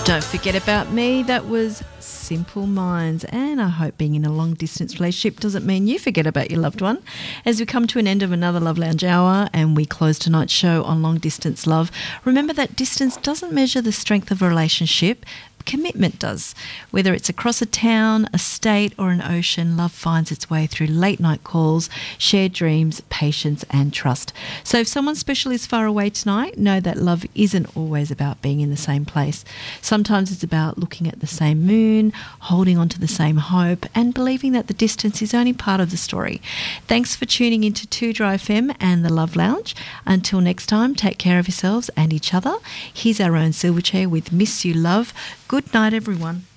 Don't forget about me. That was Simple Minds. And I hope being in a long distance relationship doesn't mean you forget about your loved one. As we come to an end of another Love Lounge hour and we close tonight's show on long distance love, remember that distance doesn't measure the strength of a relationship. Commitment does. Whether it's across a town, a state or an ocean, love finds its way through late night calls, shared dreams, patience and trust. So if someone special is far away tonight, know that love isn't always about being in the same place. Sometimes it's about looking at the same moon, holding on to the same hope and believing that the distance is only part of the story. Thanks for tuning into 2Dry FM and the Love Lounge. Until next time, take care of yourselves and each other. Here's our own Silverchair with Miss You Love. Good night, everyone.